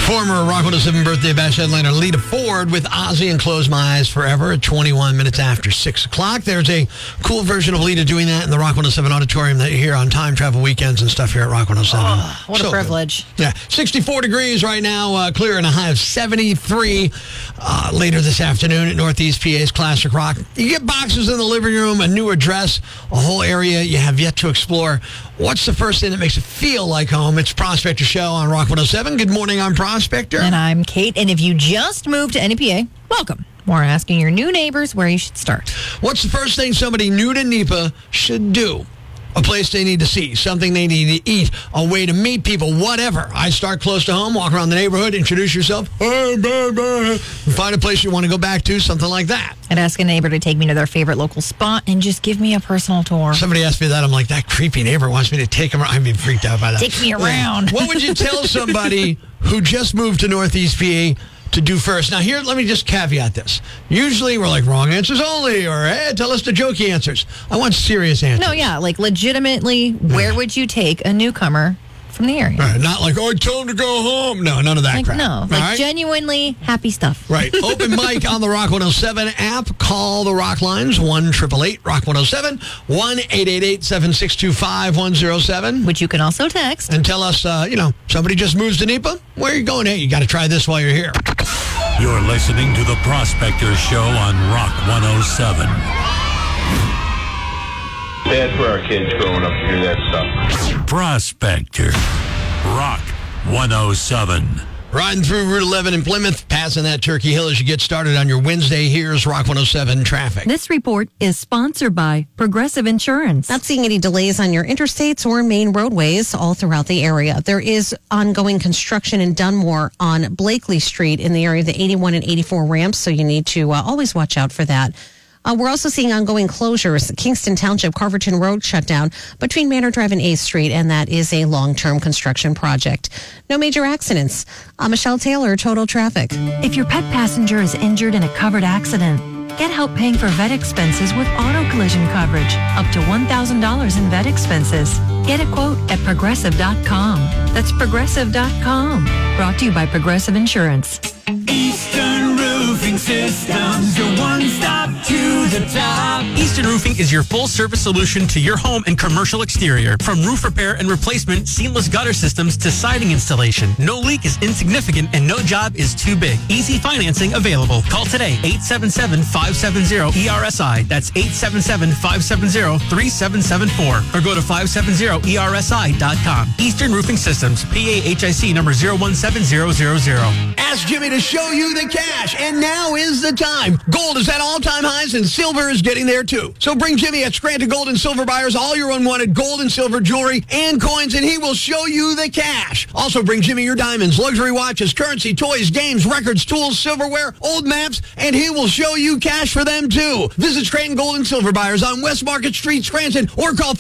Former Rock 107 birthday bash headliner Lita Ford with Ozzy and Close My Eyes Forever at 21 minutes after 6 o'clock. There's a cool version of Lita doing that in the Rock 107 auditorium that you hear on time travel weekends and stuff here at Rock 107. Oh, what a privilege. Good. Yeah, 64 degrees right now, clear and a high of 73 later this afternoon at Northeast PA's Classic Rock. You get boxes in the living room, a new address, a whole area you have yet to explore. What's the first thing that makes it feel like home? It's Prospector Show on Rock 107. Good morning, I'm Prospector. And I'm Kate. And if you just moved to NEPA, welcome. We're asking your new neighbors where you should start. What's the first thing somebody new to NEPA should do? A place they need to see, something they need to eat, a way to meet people, whatever. I start close to home, walk around the neighborhood, introduce yourself, find a place you want to go back to, something like that. I'd ask a neighbor to take me to their favorite local spot and just give me a personal tour. Somebody asked me that. I'm like, that creepy neighbor wants me to take him around. I'd be freaked out by that. Take me around. What would you tell somebody who just moved to Northeast PA to do first? Now, here, let me just caveat this. Usually, we're like, wrong answers only, or, hey, tell us the jokey answers. I want serious answers. No, yeah, like legitimately, where would you take a newcomer from the area? Right, not like, oh, tell him to go home. No, none of that crap. No, like right? Genuinely happy stuff. Right. Open mic on the Rock 107 app. Call the Rock lines, 1-888-ROCK-107, 1-888-762-5107. Which you can also text. And tell us, somebody just moves to NEPA. Where are you going? Hey, you got to try this while you're here. You're listening to the Prospector Show on Rock 107. Bad for our kids growing up to hear that stuff. Prospector, Rock 107. Riding through Route 11 in Plymouth, passing that Turkey Hill as you get started on your Wednesday. Here's Rock 107 traffic. This report is sponsored by Progressive Insurance. Not seeing any delays on your interstates or main roadways all throughout the area. There is ongoing construction in Dunmore on Blakely Street in the area of the 81 and 84 ramps, so you need to always watch out for that. We're also seeing ongoing closures. Kingston Township, Carverton Road shut down between Manor Drive and 8th Street, and that is a long-term construction project. No major accidents. Michelle Taylor, Total Traffic. If your pet passenger is injured in a covered accident, get help paying for vet expenses with auto collision coverage, up to $1,000 in vet expenses. Get a quote at Progressive.com. That's Progressive.com. Brought to you by Progressive Insurance. Eastern Roofing Systems, your one-stop to the top. Eastern Roofing is your full-service solution to your home and commercial exterior. From roof repair and replacement, seamless gutter systems to siding installation. No leak is insignificant and no job is too big. Easy financing available. Call today, 877-570-ERSI. That's 877-570-3774. Or go to 570ERSI.com. Eastern Roofing Systems, PAHIC number 017000. Ask Jimmy to show you the cash, and now is the time. Gold is at all-time highs, and silver is getting there, too. So bring Jimmy at Scranton Gold and Silver buyers all your unwanted gold and silver jewelry and coins, and he will show you the cash. Also bring Jimmy your diamonds, luxury watches, currency, toys, games, records, tools, silverware, old maps, and he will show you cash for them, too. Visit Scranton Gold and Silver buyers on West Market Street, Scranton, or call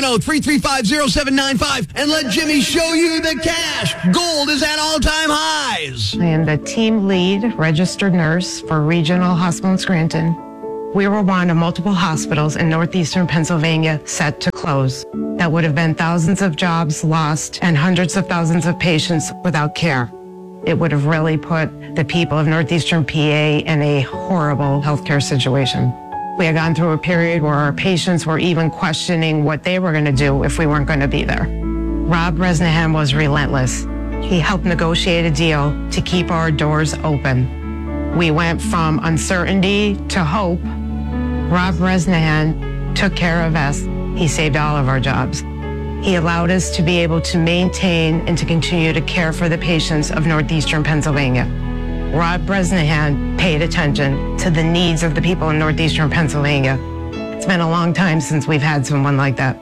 570-335-0795 and let Jimmy show you the cash. Gold is at all-time highs. I am the team lead registered nurse for Regional Hospital in Scranton. We were one of multiple hospitals in northeastern Pennsylvania set to close. That would have been thousands of jobs lost and hundreds of thousands of patients without care. It would have really put the people of northeastern PA in a horrible healthcare situation. We had gone through a period where our patients were even questioning what they were going to do if we weren't going to be there. Rob Bresnahan was relentless. He helped negotiate a deal to keep our doors open. We went from uncertainty to hope. Rob Bresnahan took care of us. He saved all of our jobs. He allowed us to be able to maintain and to continue to care for the patients of northeastern Pennsylvania. Rob Bresnahan paid attention to the needs of the people in northeastern Pennsylvania. It's been a long time since we've had someone like that.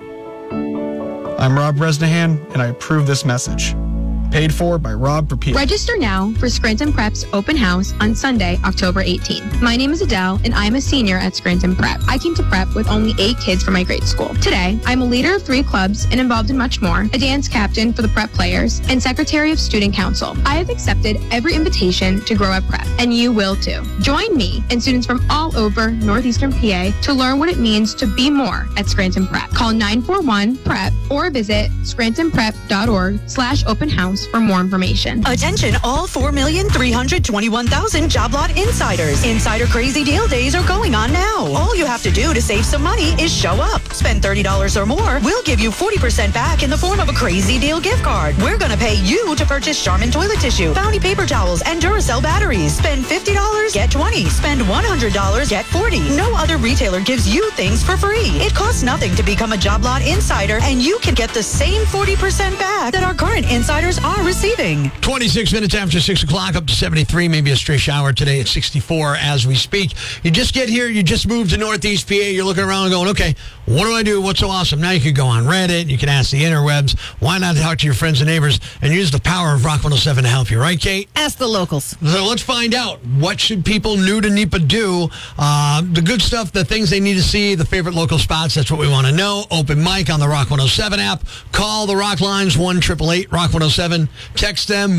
I'm Rob Bresnahan, and I approve this message. Paid for by Rob for PA. Register now for Scranton Prep's open house on Sunday, October 18th. My name is Adele, and I'm a senior at Scranton Prep. I came to Prep with only 8 kids from my grade school. Today, I'm a leader of 3 clubs and involved in much more, a dance captain for the Prep players, and secretary of student council. I have accepted every invitation to grow at Prep, and you will too. Join me and students from all over northeastern PA to learn what it means to be more at Scranton Prep. Call 941-PREP or visit scrantonprep.org/open house News for more information. Attention all 4,321,000 job lot insiders. Insider Crazy Deal Days are going on now. All you have to do to save some money is show up. Spend $30 or more. We'll give you 40% back in the form of a Crazy Deal gift card. We're going to pay you to purchase Charmin toilet tissue, Bounty paper towels, and Duracell batteries. Spend $50, get 20. Spend $100, get 40. No other retailer gives you things for free. It costs nothing to become a job lot insider, and you can get the same 40% back that our current insiders are receiving. 26 minutes after 6 o'clock, up to 73, maybe a stray shower today at 64 as we speak. You just get here, you just moved to Northeast PA, you're looking around and going, okay, what do I do? What's so awesome? Now you can go on Reddit, you can ask the interwebs. Why not talk to your friends and neighbors and use the power of Rock 107 to help you, right, Kate? Ask the locals. So let's find out. What should people new to NEPA do? The good stuff, the things they need to see, the favorite local spots, that's what we want to know. Open mic on the Rock 107 app. Call the Rock lines, 1-888-ROCK-107. Text them,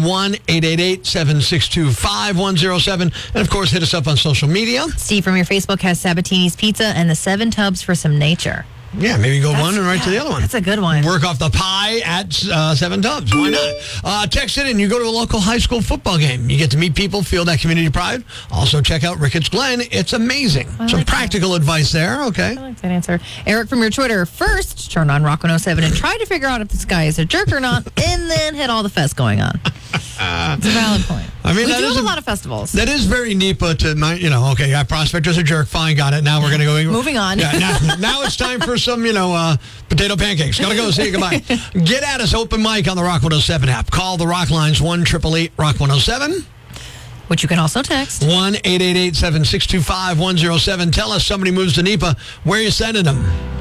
1-888-762-5107. And, of course, hit us up on social media. Steve from your Facebook has Sabatini's Pizza and the 7 tubs for some nature. Yeah, maybe go one and right to the other one. That's a good one. Work off the pie at 7 Tubs. Why not? Text it and you go to a local high school football game. You get to meet people, feel that community pride. Also check out Ricketts Glen. It's amazing. Some practical advice there. Okay. I like that answer. Eric from your Twitter. First, turn on Rock 107 and try to figure out if this guy is a jerk or not, and then hit all the fest going on. It's a valid point. I mean, we do have a lot of festivals. That is very NEPA to, okay, yeah, Prospector's a jerk. Fine, got it. Now we're going to go. Moving on. Yeah, now it's time for some, potato pancakes. Gotta go. See you. Goodbye. Get at us. Open mic on the Rock 107 app. Call the Rock lines, 1-888-ROCK-107. Which you can also text. 1-888-762-5107. Tell us somebody moves to NEPA. Where are you sending them?